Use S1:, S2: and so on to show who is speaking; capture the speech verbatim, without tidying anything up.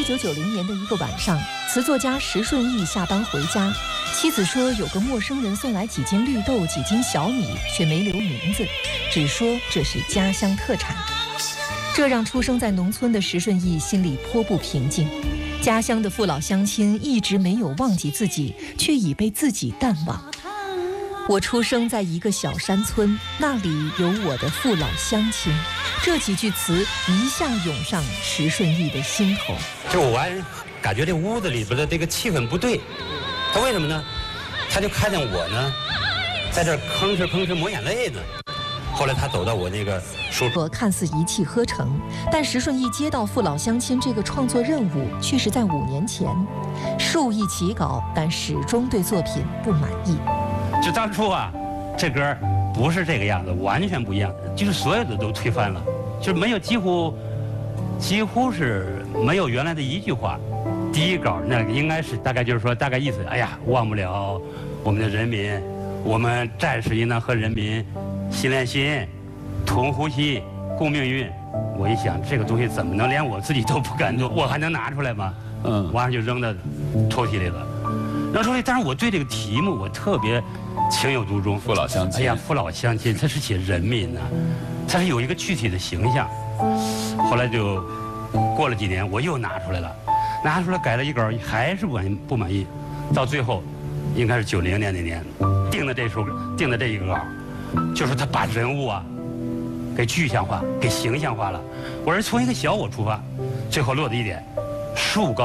S1: 九九零年的一个晚上，词作家石顺义下班回家，妻子说有个陌生人送来几斤绿豆、几斤小米，却没留名字，只说这是家乡特产。这让出生在农村的石顺义心里颇不平静。家乡的父老乡亲一直没有忘记自己，却已被自己淡忘。我出生在一个小山村，那里有我的父老乡亲。这几句词一下涌上石顺义的心头。
S2: 就我完感觉这屋子里边的这个气氛不对，他为什么呢？他就看见我呢，在这吭哧吭哧抹眼泪呢。后来他走到我那个书
S1: 桌，看似一气呵成，但石顺义接到父老乡亲这个创作任务，却是在五年前。数亿起稿，但始终对作品不满意。
S2: 就当初啊，这歌不是这个样子，完全不一样，就是所有的都推翻了，就没有几乎，几乎是没有原来的一句话。第一稿那应该是大概就是说，大概意思，哎呀，忘不了我们的人民，我们战士应当和人民心连心，同呼吸，共命运。我一想，这个东西怎么能连我自己都不敢做，我还能拿出来吗？嗯，完了就扔到抽屉里了。扔抽屉，但是我对这个题目我特别情有独钟。
S3: 父老乡亲。
S2: 哎呀，父老乡亲，它是写人民呐、啊，它是有一个具体的形象。后来就过了几年，我又拿出来了，拿出来改了一稿，还是不满意，不满意。到最后，应该是九零年那年定的这首，定的这一个稿。就是他把人物啊，给具象化，给形象化了。我是从一个小我出发，最后落的一点，树高。